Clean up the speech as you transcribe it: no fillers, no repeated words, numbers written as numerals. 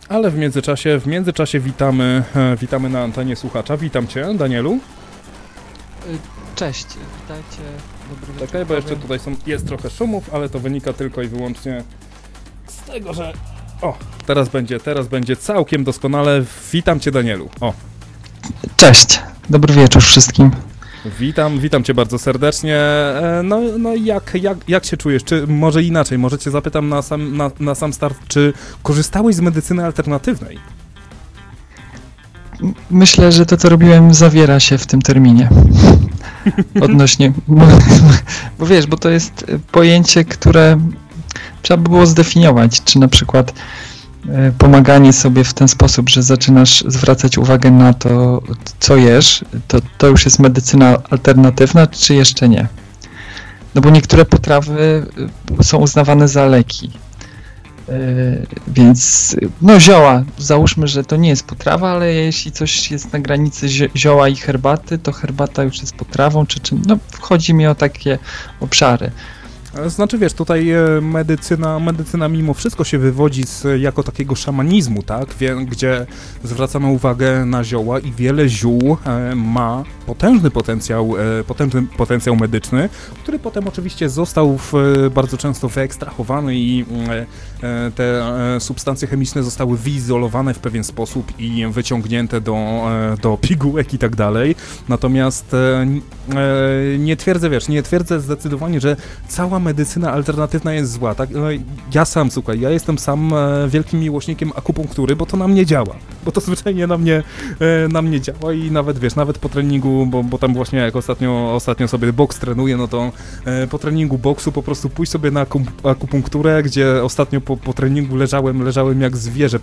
Ale w międzyczasie witamy na antenie słuchacza. Witam Cię, Danielu. Cześć, witajcie. Dobry wieczór. Czekaj, bo jeszcze tutaj jest trochę szumów, ale to wynika tylko i wyłącznie z tego, że... O, teraz będzie całkiem doskonale. Witam Cię, Danielu. O. Cześć, dobry wieczór wszystkim. Witam Cię bardzo serdecznie. No jak się czujesz? Czy może inaczej, może Cię zapytam na sam start, czy korzystałeś z medycyny alternatywnej? Myślę, że to, co robiłem, zawiera się w tym terminie. Odnośnie, bo wiesz, bo to jest pojęcie, które trzeba by było zdefiniować, czy na przykład pomaganie sobie w ten sposób, że zaczynasz zwracać uwagę na to, co jesz, to już jest medycyna alternatywna, czy jeszcze nie? No bo niektóre potrawy są uznawane za leki. Więc no zioła, załóżmy, że to nie jest potrawa, ale jeśli coś jest na granicy zioła i herbaty, to herbata już jest potrawą, czy czym, no chodzi mi o takie obszary. Znaczy wiesz, tutaj medycyna mimo wszystko się wywodzi jako takiego szamanizmu, tak? Gdzie zwracamy uwagę na zioła i wiele ziół ma potężny potencjał medyczny, który potem oczywiście został bardzo często wyekstrahowany i te substancje chemiczne zostały wyizolowane w pewien sposób i wyciągnięte do pigułek i tak dalej. Natomiast nie twierdzę zdecydowanie, że cała medycyna alternatywna jest zła, tak? Ja jestem sam wielkim miłośnikiem akupunktury, bo to na mnie działa, bo to zwyczajnie na mnie działa i nawet po treningu, bo tam właśnie jak ostatnio sobie boks trenuję, no to po treningu boksu po prostu pójść sobie na akupunkturę, gdzie ostatnio po treningu leżałem jak zwierzę